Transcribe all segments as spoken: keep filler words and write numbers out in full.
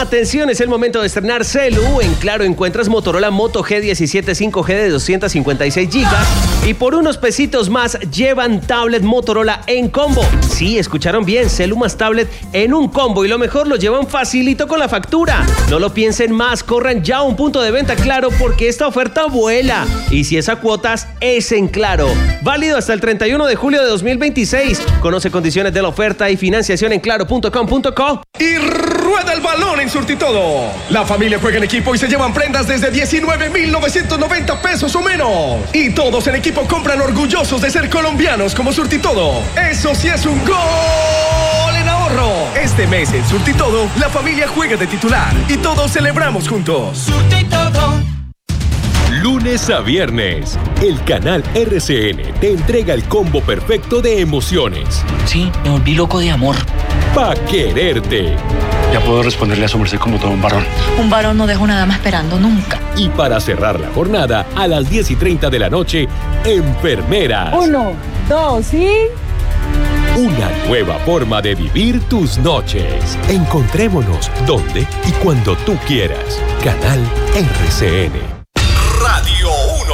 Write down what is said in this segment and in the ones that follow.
Atención, es el momento de estrenar celu. En Claro encuentras Motorola Moto G diecisiete cinco G de doscientos cincuenta y seis gigas y por unos pesitos más llevan tablet Motorola en combo. Sí, escucharon bien, celu más tablet en un combo y lo mejor, lo llevan facilito con la factura. No lo piensen más, corran ya a un punto de venta Claro porque esta oferta vuela. Y si es a cuotas, es en Claro. Válido hasta el treinta y uno de julio de dos mil veintiséis. Conoce condiciones de la oferta y financiación en claro punto com punto co. Y rueda el balón en Surtitodo. La familia juega en equipo y se llevan prendas desde diecinueve mil novecientos noventa pesos o menos. Y todos en equipo compran orgullosos de ser colombianos como Surtitodo. Eso sí es un gol en ahorro. Este mes en Surtitodo, la familia juega de titular y todos celebramos juntos. Surtitodo. Lunes a viernes, el canal R C N te entrega el combo perfecto de emociones. Sí, me volví loco de amor. Pa' quererte. Ya puedo responderle a su merced como todo un varón. Un varón no deja una dama esperando nunca. Y para cerrar la jornada, a las diez y treinta de la noche, Enfermeras. Uno, dos y... Una nueva forma de vivir tus noches. Encontrémonos donde y cuando tú quieras. Canal R C N. Radio uno.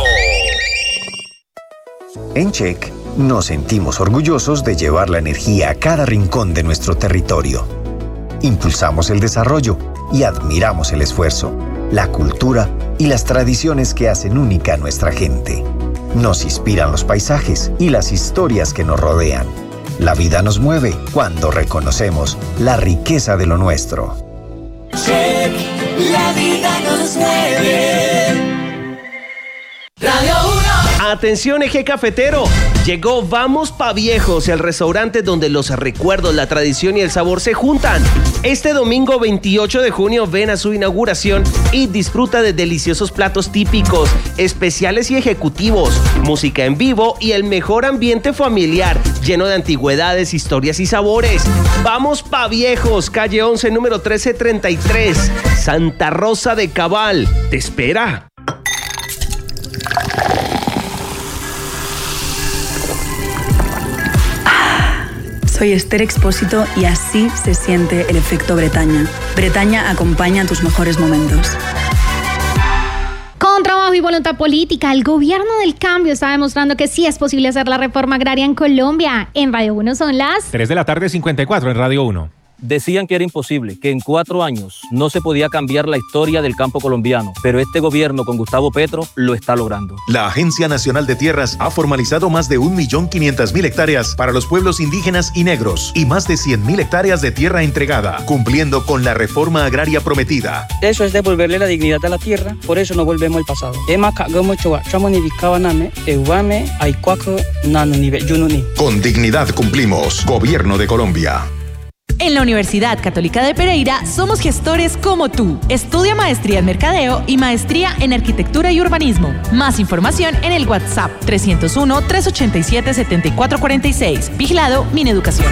En Check nos sentimos orgullosos de llevar la energía a cada rincón de nuestro territorio. Impulsamos el desarrollo y admiramos el esfuerzo, la cultura y las tradiciones que hacen única a nuestra gente. Nos inspiran los paisajes y las historias que nos rodean. La vida nos mueve cuando reconocemos la riqueza de lo nuestro. Check, la vida nos mueve. Radio uno. Atención, eje cafetero. Llegó Vamos Pa' Viejos, el restaurante donde los recuerdos, la tradición y el sabor se juntan. Este domingo veintiocho de junio ven a su inauguración y disfruta de deliciosos platos típicos, especiales y ejecutivos, música en vivo y el mejor ambiente familiar, lleno de antigüedades, historias y sabores. Vamos Pa' Viejos, calle once, número trece treinta y tres, Santa Rosa de Cabal. Te espera. Soy Esther Expósito y así se siente el efecto Bretaña. Bretaña acompaña tus mejores momentos. Con trabajo y voluntad política, el gobierno del cambio está demostrando que sí es posible hacer la reforma agraria en Colombia. En Radio uno son las tres de la tarde, cincuenta y cuatro en Radio uno. Decían que era imposible, que en cuatro años no se podía cambiar la historia del campo colombiano, pero este gobierno con Gustavo Petro lo está logrando. La Agencia Nacional de Tierras ha formalizado más de un millón quinientas mil hectáreas para los pueblos indígenas y negros y más de cien mil hectáreas de tierra entregada, cumpliendo con la reforma agraria prometida. Eso es devolverle la dignidad a la tierra, por eso no volvemos al pasado. Con dignidad cumplimos. Gobierno de Colombia. En la Universidad Católica de Pereira somos gestores como tú. Estudia maestría en mercadeo y maestría en arquitectura y urbanismo. Más información en el WhatsApp trescientos uno, trescientos ochenta y siete, setenta y cuatro cuarenta y seis. Vigilado Mineducación.